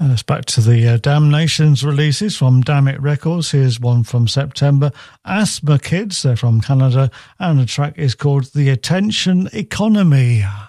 Let's back to the Damnations releases from Damn It Records. Here's one from September. Asthma Kids, they're from Canada, and the track is called The Attention Economy.